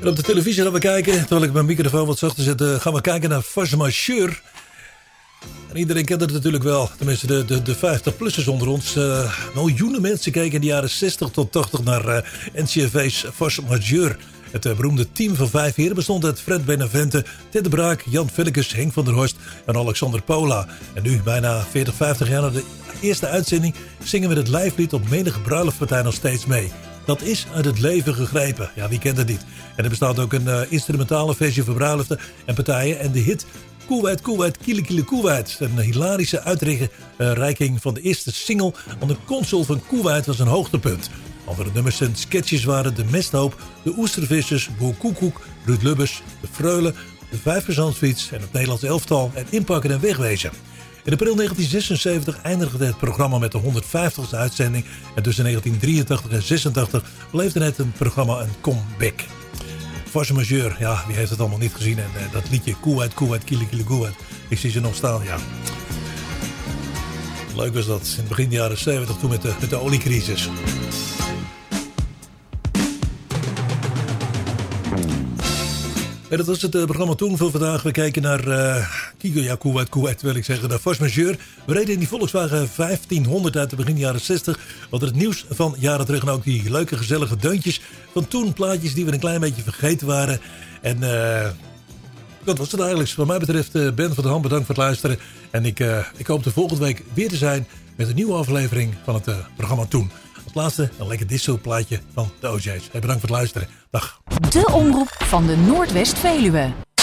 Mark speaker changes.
Speaker 1: En op de televisie gaan we kijken, terwijl ik mijn microfoon wat zachter zet, gaan we kijken naar Force Majeure. En iedereen kent het natuurlijk wel, tenminste de 50-plussers onder ons. Miljoenen mensen keken in de jaren 60 tot 80 naar NCRV's Force Majeure. Het beroemde team van 5 heren bestond uit Fred Benavente, Ted de Braak, Jan Villekes, Henk van der Horst en Alexander Pola. En nu, bijna 50 jaar na de eerste uitzending, zingen we het lijflied op menige bruiloftpartij nog steeds mee. Dat is uit het leven gegrepen. Ja, wie kent het niet? En er bestaat ook een instrumentale versie voor bruiloften en partijen. En de hit Koeweit, Koeweit, Kiele, Kiele, Koeweit. Een hilarische uitreiking van de eerste single aan de console van Koeweit was een hoogtepunt. Andere nummers en sketches waren De Mesthoop, De Oestervissers, Boer Koekoek, Ruud Lubbers, De Freule, De Vijfpersoonsfiets en het Nederlands elftal en Inpakken en Wegwezen. In april 1976 eindigde het programma met de 150ste uitzending en tussen 1983 en 86 beleefde het programma een comeback. Force Majeure, ja, wie heeft het allemaal niet gezien? En dat liedje Koeweit, Koeweit, Kiele, Kiele, Koeweit. Ik zie ze nog staan, ja. Leuk was dat, in het begin jaren 70 toen met de oliecrisis. En dat was het programma toen voor vandaag. We kijken naar Koeweit, wil ik zeggen, naar Force Majeure. We reden in die Volkswagen 1500 uit de begin jaren 60. We hadden het nieuws van jaren terug en ook die leuke gezellige deuntjes van toen. Plaatjes die we een klein beetje vergeten waren. En dat was het eigenlijk. Wat mij betreft, Ben van der Ham, bedankt voor het luisteren. En ik hoop de volgende week weer te zijn met een nieuwe aflevering van het programma toen. Als laatste een lekker disco plaatje van de OJ's. Bedankt voor het luisteren. Dag.
Speaker 2: De omroep van de Noordwest-Veluwe.